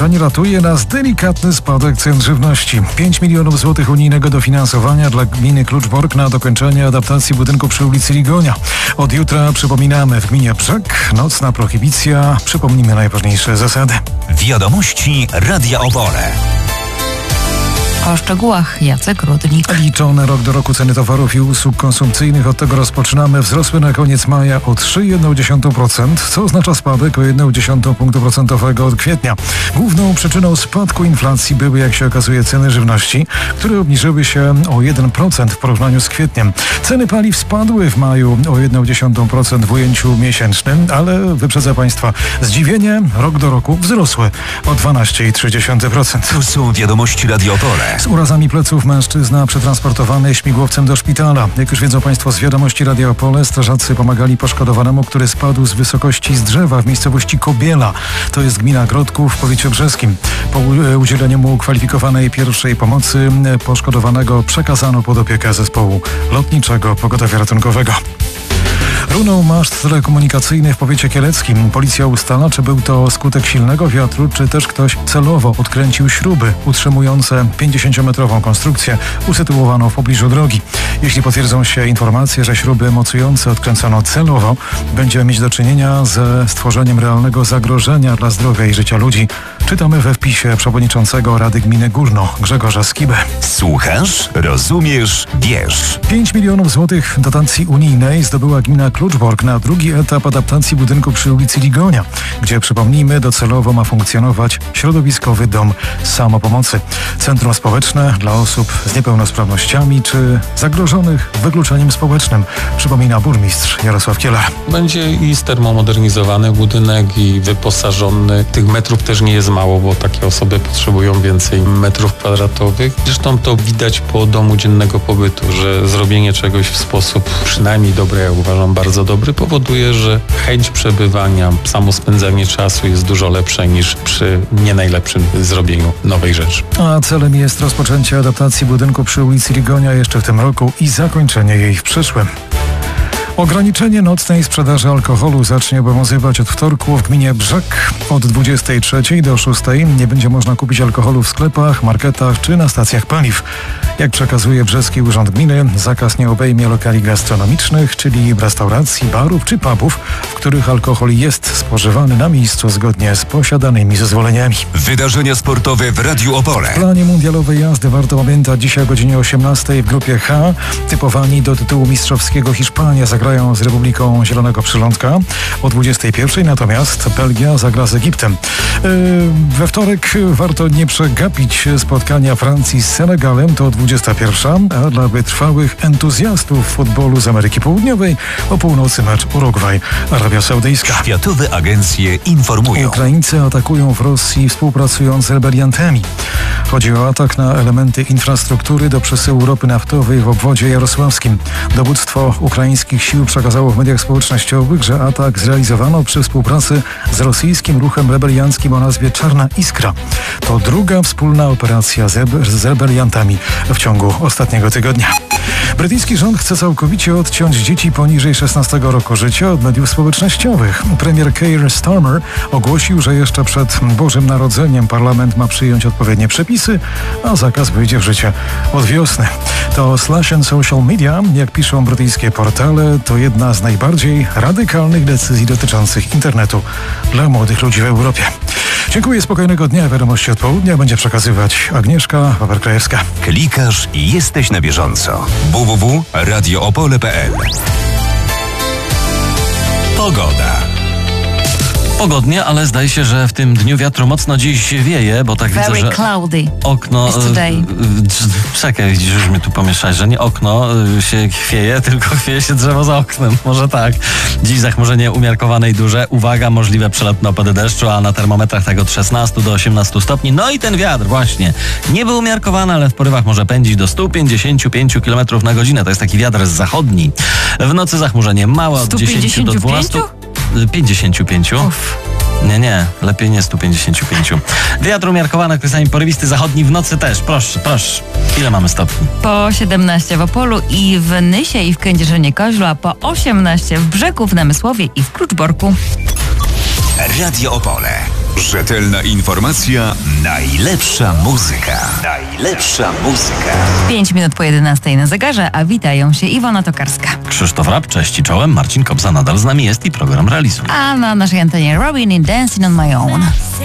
zabezpieczeń ratuje nas delikatny spadek cen żywności. 5 milionów złotych unijnego dofinansowania dla gminy Kluczbork na dokończenie adaptacji budynku przy ulicy Ligonia. Od jutra przypominamy w gminie Brzeg nocna prohibicja. Przypomnijmy najważniejsze zasady. Wiadomości Radia Opole. O szczegółach Jacek Rudnik. Liczone rok do roku ceny towarów i usług konsumpcyjnych od tego rozpoczynamy. Wzrosły na koniec maja o 3,1%, co oznacza spadek o 0,1 punktu procentowego od kwietnia. Główną przyczyną spadku inflacji były, jak się okazuje, ceny żywności, które obniżyły się o 1% w porównaniu z kwietniem. Ceny paliw spadły w maju o 0,1% w ujęciu miesięcznym, ale wyprzedza Państwa zdziwienie, rok do roku wzrosły o 12,3%. Tu są wiadomości Radia Opole. Z urazami pleców mężczyzna przetransportowany śmigłowcem do szpitala. Jak już wiedzą Państwo z wiadomości Radia Opole, strażacy pomagali poszkodowanemu, który spadł z wysokości z drzewa w miejscowości Kobiela. To jest gmina Grodków w powiecie brzeskim. Po udzieleniu mu kwalifikowanej pierwszej pomocy poszkodowanego przekazano pod opiekę zespołu lotniczego pogotowia ratunkowego. Runął maszt telekomunikacyjny w powiecie kieleckim. Policja ustala, czy był to skutek silnego wiatru, czy też ktoś celowo odkręcił śruby utrzymujące 50-metrową konstrukcję usytuowaną w pobliżu drogi. Jeśli potwierdzą się informacje, że śruby mocujące odkręcono celowo, będziemy mieć do czynienia ze stworzeniem realnego zagrożenia dla zdrowia i życia ludzi. Czytamy we wpisie przewodniczącego Rady Gminy Górno Grzegorza Skibę. Słuchasz, rozumiesz, wiesz. 5 milionów złotych dotacji unijnej zdobyła gmina Kluczbork na drugi etap adaptacji budynku przy ulicy Ligonia, gdzie, przypomnijmy, docelowo ma funkcjonować środowiskowy dom samopomocy. Centrum społeczne dla osób z niepełnosprawnościami czy zagrożonych wykluczeniem społecznym, przypomina burmistrz Jarosław Kielar. Będzie i termomodernizowany budynek i wyposażony. Tych metrów też nie jest mało, bo takie osoby potrzebują więcej metrów kwadratowych. Zresztą to widać po domu dziennego pobytu, że zrobienie czegoś w sposób przynajmniej dobry, ja uważam bardzo dobry, powoduje, że chęć przebywania, samo spędzanie czasu jest dużo lepsze niż przy nie najlepszym zrobieniu nowej rzeczy. A celem jest rozpoczęcie adaptacji budynku przy ulicy Ligonia jeszcze w tym roku i zakończenie jej w przyszłym. Ograniczenie nocnej sprzedaży alkoholu zacznie obowiązywać od wtorku w gminie Brzeg. Od 23 do 6 nie będzie można kupić alkoholu w sklepach, marketach czy na stacjach paliw. Jak przekazuje Brzeski Urząd Gminy, zakaz nie obejmie lokali gastronomicznych, czyli restauracji, barów czy pubów, w których alkohol jest spożywany na miejscu zgodnie z posiadanymi zezwoleniami. Wydarzenia sportowe w Radiu Opole. W planie mundialowej jazdy warto pamiętać dzisiaj o godzinie 18 w grupie H. Typowani do tytułu mistrzowskiego Hiszpania zagrają z Republiką Zielonego Przylądka o 21, natomiast Belgia zagra z Egiptem. We wtorek warto nie przegapić spotkania Francji z Senegalem, to 21, a dla wytrwałych entuzjastów futbolu z Ameryki Południowej o północy mecz Urugwaj-Arabia Saudyjska. Światowe agencje informują. Ukraińcy atakują w Rosji współpracując z rebeliantami. Chodzi o atak na elementy infrastruktury do przesyłu ropy naftowej w obwodzie jarosławskim. Dowództwo ukraińskich sił przekazało w mediach społecznościowych, że atak zrealizowano przy współpracy z rosyjskim ruchem rebelianckim o nazwie Czarna Iskra. To druga wspólna operacja z rebeliantami w ciągu ostatniego tygodnia. Brytyjski rząd chce całkowicie odciąć dzieci poniżej 16 roku życia od mediów społecznościowych. Premier Keir Starmer ogłosił, że jeszcze przed Bożym Narodzeniem parlament ma przyjąć odpowiednie przepisy, a zakaz wyjdzie w życie od wiosny. To Slash and Social Media, jak piszą brytyjskie portale, to jedna z najbardziej radykalnych decyzji dotyczących internetu dla młodych ludzi w Europie. Dziękuję, spokojnego dnia. Wiadomości od południa będzie przekazywać Agnieszka Wawerkrajewska. Klikasz i jesteś na bieżąco. www.radioopole.pl. Pogoda. Pogodnie, ale zdaje się, że w tym dniu wiatru mocno dziś wieje, bo tak Very widzę, że cloudy. okno... It's today. Czekaj, widzisz, już mnie tu pomieszać, że nie okno się chwieje, tylko chwieje się drzewo za oknem. Może tak. Dziś zachmurzenie umiarkowane i duże. Uwaga, możliwe przelotne opady deszczu, a na termometrach tak od 16 do 18 stopni. No i ten wiatr właśnie. Nie był umiarkowany, ale w porywach może pędzić do 155 km na godzinę. To jest taki wiatr z zachodni. W nocy zachmurzenie małe od 10 do 12. 55. Uff. Nie, lepiej nie 155. Wiatr umiarkowany, okresami porywisty, zachodni, w nocy też. Proszę. Ile mamy stopni? Po 17 w Opolu i w Nysie i w Kędzierzynie-Koźlu, a po 18 w Brzegu, w Namysłowie i w Kluczborku. Radio Opole. Rzetelna informacja, najlepsza muzyka. Najlepsza muzyka. 5 minut po 11 na zegarze, a witają się Iwona Tokarska. Krzysztof Rap, cześć i czołem. Marcin Kobza nadal z nami jest i program realizuje. A na naszej antenie Robin in Dancing on My Own.